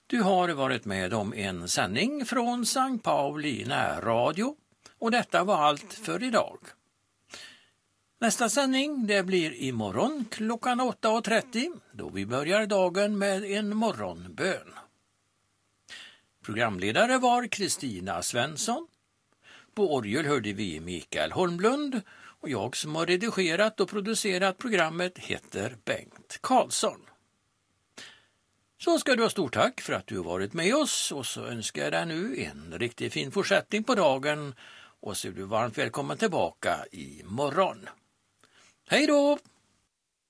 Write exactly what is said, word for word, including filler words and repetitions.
Du har varit med om en sändning från Sankt Pauli närradio och detta var allt för idag. Nästa sändning det blir imorgon klockan åtta och trettio då vi börjar dagen med en morgonbön. Programledare var Kristina Svensson. På orgel hörde vi Mikael Holmlund och jag som har redigerat och producerat programmet heter Bengt Karlsson. Så ska du ha stort tack för att du har varit med oss och så önskar jag dig nu en riktigt fin fortsättning på dagen och så är du varmt välkommen tillbaka imorgon. Hej då!